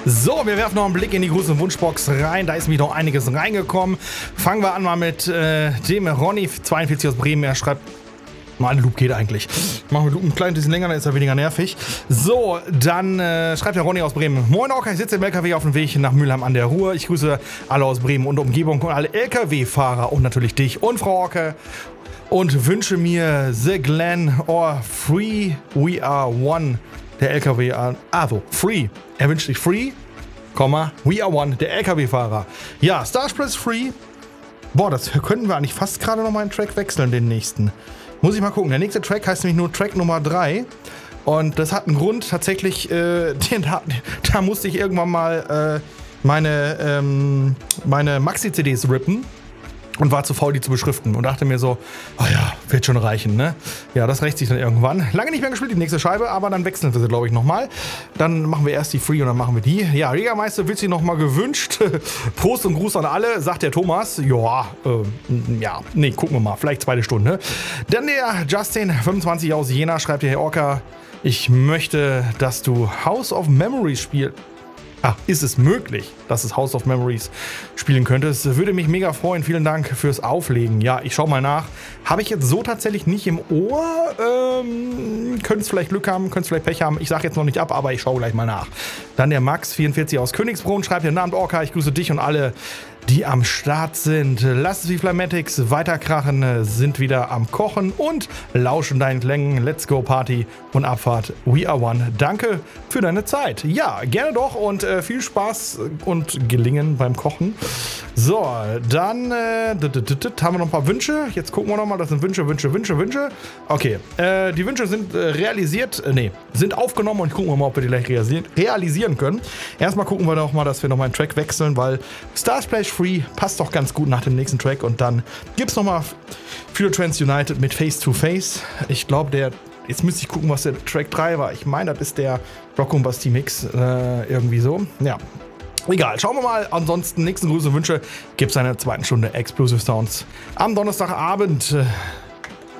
So, wir werfen noch einen Blick in die große Wunschbox rein. Da ist nämlich noch einiges reingekommen. Fangen wir an mal mit dem Ronny 42 aus Bremen. Er schreibt, mal ein Loop geht eigentlich. Machen wir Loop ein kleines bisschen länger, dann ist er weniger nervig. So, dann schreibt der Ronny aus Bremen. Moin Orca, ich sitze im LKW auf dem Weg nach Mülheim an der Ruhr. Ich grüße alle aus Bremen und Umgebung und alle LKW-Fahrer und natürlich dich und Frau Orca. Und wünsche mir The Glen or Free We Are One, der LKW, also Free. Er wünscht sich Free, We Are One, der LKW-Fahrer. Ja, Star Express Free. Boah, das könnten wir eigentlich fast gerade noch mal einen Track wechseln, den nächsten. Muss ich mal gucken. Der nächste Track heißt nämlich nur Track Nummer 3. Und das hat einen Grund, tatsächlich, da musste ich irgendwann mal meine Maxi-CDs rippen. Und war zu faul, die zu beschriften. Und dachte mir so, oh ja, wird schon reichen, ne? Ja, das rächt sich dann irgendwann. Lange nicht mehr gespielt, die nächste Scheibe, aber dann wechseln wir sie, glaube ich, nochmal. Dann machen wir erst die Free und dann machen wir die. Ja, Jägermeister wird sich nochmal gewünscht. Prost und Gruß an alle, sagt der Thomas. Ja, gucken wir mal, vielleicht zweite Stunde. Dann der Justin, 25 aus Jena, schreibt der Herr Orca, ich möchte, dass du House of Memories spielst. Ist es möglich, dass es House of Memories spielen könnte? Es würde mich mega freuen. Vielen Dank fürs Auflegen. Ja, ich schau mal nach. Habe ich jetzt so tatsächlich nicht im Ohr. Könnte es vielleicht Glück haben, könnte es vielleicht Pech haben. Ich sage jetzt noch nicht ab, aber ich schaue gleich mal nach. Dann der Max, 44 aus Königsbrunn, schreibt den Namen Orca. Ich grüße dich und alle, die am Start sind. Lass es wie Flamatics weiterkrachen, sind wieder am Kochen und lauschen deinen Klängen. Let's go Party und Abfahrt. We are one. Danke für deine Zeit. Ja, gerne doch und viel Spaß und Gelingen beim Kochen. So, dann haben wir noch ein paar Wünsche. Jetzt gucken wir noch mal, das sind Wünsche. Okay, die Wünsche sind sind aufgenommen und gucken wir mal, ob wir die gleich realisieren können. Erstmal gucken wir doch mal, dass wir noch mal einen Track wechseln, weil Star Splash Free passt doch ganz gut nach dem nächsten Track. Und dann gibt es noch mal Future Trends United mit Face to Face. Ich glaube, jetzt müsste ich gucken, was der Track 3 war. Ich meine, das ist der Rock und Basti Mix. Irgendwie so. Ja. Egal, schauen wir mal. Ansonsten, nächsten Grüße und Wünsche gibt es eine zweite Stunde Explosive Sounds am Donnerstagabend.